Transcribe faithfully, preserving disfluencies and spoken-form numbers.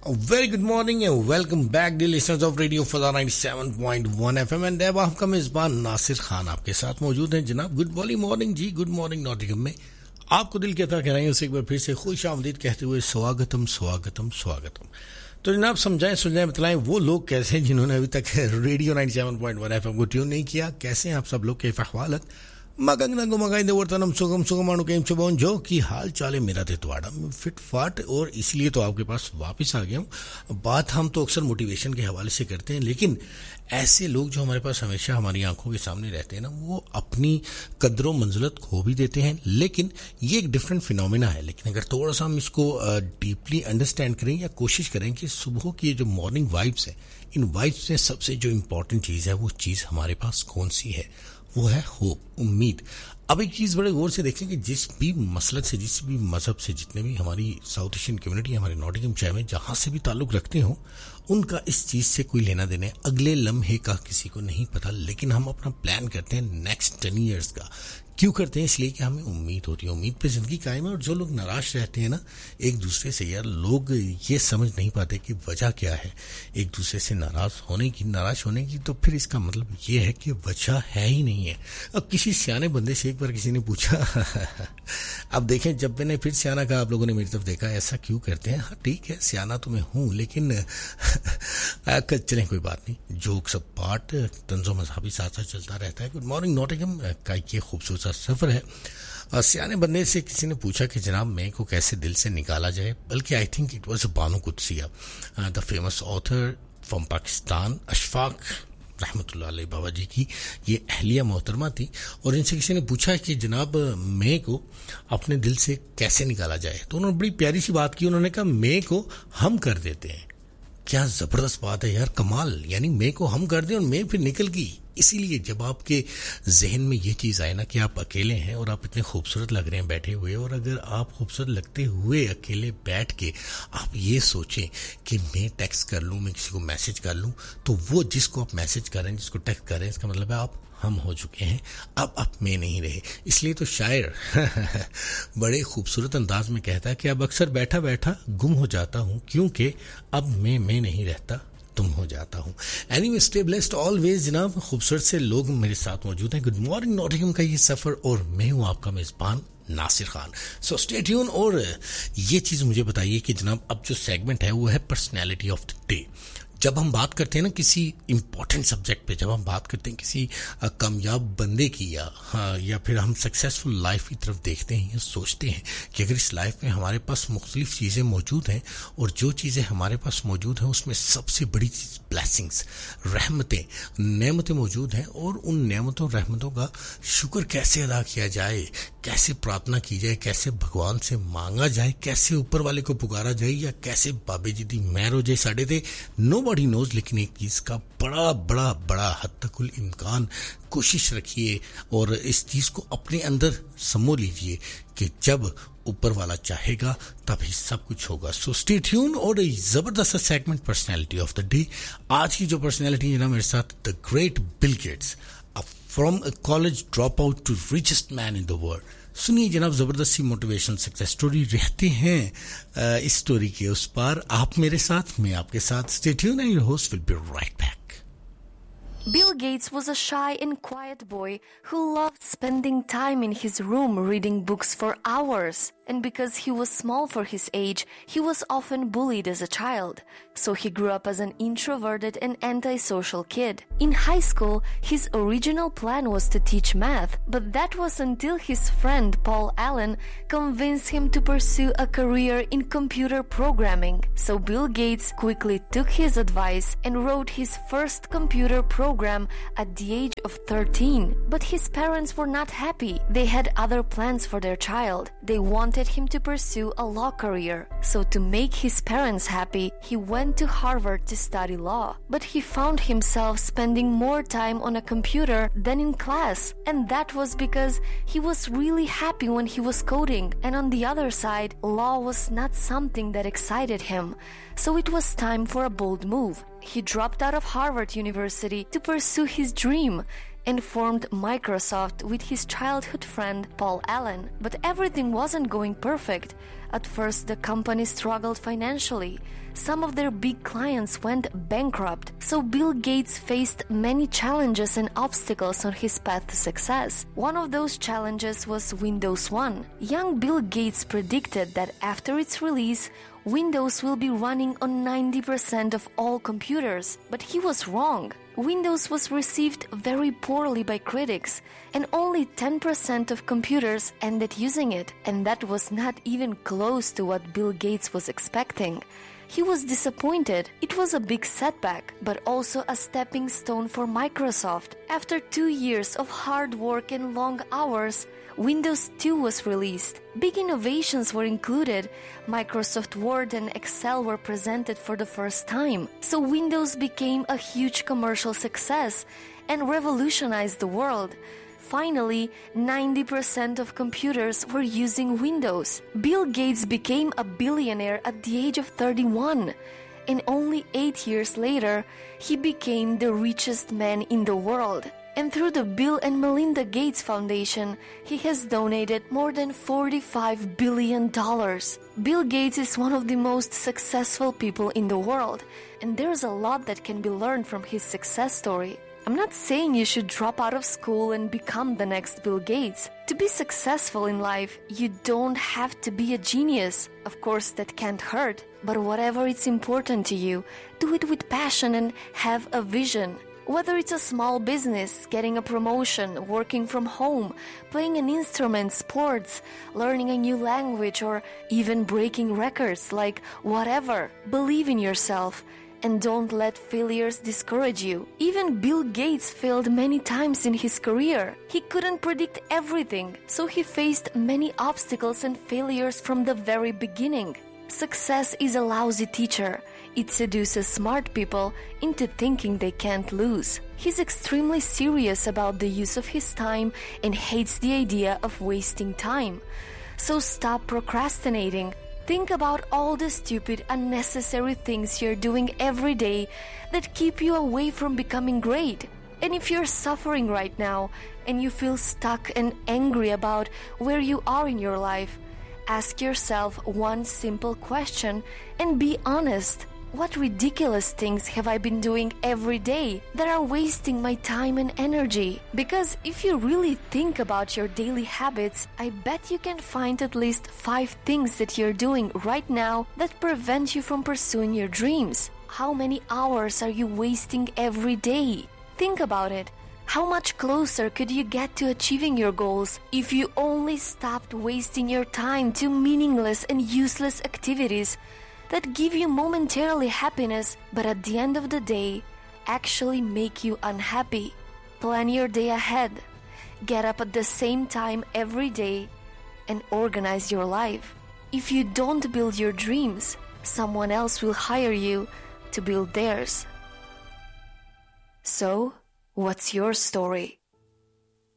Very good morning and welcome back dear listeners of Radio Fada ninety-seven point one F M and अब आपका मेज़बान नासिर खान आपके साथ मौजूद हैं जनाब. गुड मॉर्निंग जी, गुड मॉर्निंग नॉटिंघम में आपको दिल कहता कह रहे हैं उसे एक बार फिर से खुश आमदीद कहते हुए स्वागतम स्वागतम स्वागतम. तो जनाब समझाएं सुलझाएं बतलाएं वो लोग कैसे हैं जिन्होंने अभी तक radio ninety-seven point one F M को ट्यून नहीं किया. कैसे हैं आप सब लोग, कैफ अहवालत मगंगना को मगाई देवरतनम सुगम सुगमानु केम चबोन जो की हाल चाले मेरा ते तुआड़ा फिट फाट. और इसलिए तो आपके पास वापस आ गया हूँ. बात हम तो अक्सर मोटिवेशन के हवाले से करते हैं, लेकिन ऐसे लोग जो हमारे पास हमेशा हमारी आंखों के सामने रहते हैं ना, वो अपनी कदरों मंजिलत खो भी देते हैं. लेकिन ये एक डिफरेंट फिनोमेना है. लेकिन अगर थोड़ा सा हम इसको डीपली अंडरस्टैंड करें या कोशिश करें कि सुबह की ये जो मॉर्निंग वाइब्स है, इन वाइब्स में सबसे जो इम्पोर्टेंट चीज़ है वो चीज़ हमारे पास कौन सी है, वो है होप, उम्मीद. अब एक चीज़ बड़े गौर से देखें कि जिस भी मसलक से, जिस भी मजहब से, जितने भी हमारी साउथ एशियन कम्युनिटी हमारे नॉटिंघम शहर में जहाँ से भी ताल्लुक़ रखते हो, उनका इस चीज़ से कोई लेना देना अगले लम्हे का किसी को नहीं पता. लेकिन हम अपना प्लान करते हैं नेक्स्ट टेन ईयर्स का. क्यों करते हैं? इसलिए कि हमें उम्मीद होती है, उम्मीद पे ज़िंदगी कायम है. और जो लोग नाराज़ रहते हैं ना एक दूसरे से, यार लोग ये समझ नहीं पाते कि वजह क्या है एक दूसरे से नाराज़ होने की, नाराज़ होने की. तो फिर इसका मतलब ये है कि वजह है ही नहीं है. अब किसी सियाने बंदे से एक बार किसी ने पूछा अब देखें, जब मैंने फिर सियाना कहा, आप लोगों ने मेरी तरफ देखा, ऐसा क्यों करते हैं? हाँ ठीक है, सियाना तो मैं हूँ, लेकिन चलें कोई बात नहीं, जोक सब पार्ट तंजो मजहबी साथ साथ चलता रहता है. गुड मॉर्निंग नॉटिंघम का ये खूबसूरत सफर है. सियाने बंदे से किसी ने पूछा कि जनाब मैं को कैसे दिल से निकाला जाए, बल्कि I think it was Bano Qudsia, the famous author from Pakistan, Ashfaq रहमतुल्लाह अलैह बाबा जी की ये अहलिया मोहतरमा थी. और इनसे किसी ने पूछा कि जनाब मैं को अपने दिल से कैसे निकाला जाए, तो उन्होंने बड़ी प्यारी सी बात की. उन्होंने कहा मैं को हम कर देते हैं. क्या जबरदस्त बात है यार, कमाल. यानी मैं को हम कर दें और मैं फिर निकल गई. इसीलिए जब आपके जहन में ये चीज़ आए ना कि आप अकेले हैं और आप इतने खूबसूरत लग रहे हैं बैठे हुए, और अगर आप खूबसूरत लगते हुए अकेले बैठ के आप ये सोचें कि मैं टेक्स्ट कर लूँ, मैं किसी को मैसेज कर लूँ, तो वो जिसको आप मैसेज कर रहे हैं, जिसको टेक्स्ट कर रहे हैं, इसका मतलब है आप हम हो चुके हैं, अब आप में नहीं रहे. इसलिए तो शायर बड़े खूबसूरत अंदाज में कहता है कि अब अक्सर बैठा बैठा गुम हो जाता हूँ, क्योंकि अब मैं मैं नहीं रहता, तुम हो जाता हूँ. एनीवे स्टे ब्लेस्ड ऑलवेज जनाब. खूबसूरत से लोग मेरे साथ मौजूद हैं. गुड मॉर्निंग नॉटिंघम का ये सफर, और मैं हूँ आपका मेजबान Nasir Khan. So stay tune. और ये चीज़ मुझे बताइए कि जनाब अब जो सेगमेंट है वो है पर्सनैलिटी ऑफ द डे. जब हम बात करते हैं ना किसी इम्पोर्टेंट सब्जेक्ट पे, जब हम बात करते हैं किसी कामयाब बंदे की, या हाँ, या फिर हम सक्सेसफुल लाइफ की तरफ देखते हैं या सोचते हैं कि अगर इस लाइफ में हमारे पास मुख्तलिफ चीज़ें मौजूद हैं, और जो चीज़ें हमारे पास मौजूद हैं उसमें सबसे बड़ी चीज़ ब्लेसिंग्स, रहमतें, नेमतें मौजूद हैं, और उन नेमतों रहमतों का शुक्र कैसे अदा किया जाए, कैसे प्रार्थना की जाए, कैसे भगवान से मांगा जाए, कैसे ऊपर वाले को पुकारा जाए, या कैसे बाबे जी दी महर हो जाए साढ़े थे, नो बॉडी नोज. लेकिन एक चीज़ का बड़ा बड़ा बड़ा हद तक इम्कान कोशिश रखिए और इस चीज़ को अपने अंदर समो लीजिए कि जब ऊपर वाला चाहेगा तभी सब कुछ होगा. So stay tune. और जबरदस्त segment personality of the day. आज की जो पर्सनैलिटी है ना मेरे साथ, the great Bill Gates, from a college drop out to richest man in the world. सुनिए जनाब, जबरदस्त सी मोटिवेशनल सक्सेस स्टोरी. रहते हैं इस स्टोरी के उस पार, आप मेरे साथ, मैं आपके साथ. Stay tune and your host will be right back. Bill Gates was a shy and quiet boy who loved spending time in his room reading books for hours. And because he was small for his age, he was often bullied as a child. So he grew up as an introverted and antisocial kid. In high school, his original plan was to teach math, but that was until his friend Paul Allen convinced him to pursue a career in computer programming. So Bill Gates quickly took his advice and wrote his first computer program at the age of thirteen. But his parents were not happy. They had other plans for their child. They wanted him to pursue a law career. So to make his parents happy, he went to Harvard to study law. But he found himself spending more time on a computer than in class. And that was because he was really happy when he was coding. And on the other side, law was not something that excited him. So it was time for a bold move. He dropped out of Harvard University to pursue his dream. and formed Microsoft with his childhood friend Paul Allen. But everything wasn't going perfect. At first, the company struggled financially. Some of their big clients went bankrupt, so Bill Gates faced many challenges and obstacles on his path to success. One of those challenges was Windows one. Young Bill Gates predicted that after its release, Windows will be running on ninety percent of all computers, but he was wrong. Windows was received very poorly by critics, and only ten percent of computers ended using it, and that was not even close to what Bill Gates was expecting. He was disappointed. It was a big setback, but also a stepping stone for Microsoft. After two years of hard work and long hours, Windows two was released. Big innovations were included. Microsoft Word and Excel were presented for the first time. So Windows became a huge commercial success and revolutionized the world. Finally, ninety percent of computers were using Windows. Bill Gates became a billionaire at the age of thirty-one. And only eight years later, he became the richest man in the world. And through the Bill and Melinda Gates Foundation, he has donated more than forty-five billion dollars. Bill Gates is one of the most successful people in the world, and there's a lot that can be learned from his success story. I'm not saying you should drop out of school and become the next Bill Gates. To be successful in life, you don't have to be a genius. Of course, that can't hurt, but whatever is important to you, do it with passion and have a vision. Whether it's a small business, getting a promotion, working from home, playing an instrument, sports, learning a new language, or even breaking records, like whatever, believe in yourself. And don't let failures discourage you. Even Bill Gates failed many times in his career. He couldn't predict everything, so he faced many obstacles and failures from the very beginning. Success is a lousy teacher. It seduces smart people into thinking they can't lose. He's extremely serious about the use of his time and hates the idea of wasting time. So stop procrastinating. Think about all the stupid, unnecessary things you're doing every day that keep you away from becoming great. And if you're suffering right now and you feel stuck and angry about where you are in your life, ask yourself one simple question and be honest. What ridiculous things have I been doing every day that are wasting my time and energy? Because if you really think about your daily habits, I bet you can find at least five things that you're doing right now that prevent you from pursuing your dreams. How many hours are you wasting every day? Think about it. How much closer could you get to achieving your goals if you only stopped wasting your time to meaningless and useless activities that give you momentarily happiness, but at the end of the day, actually make you unhappy? Plan your day ahead. Get up at the same time every day and organize your life. If you don't build your dreams, someone else will hire you to build theirs. So, what's your story?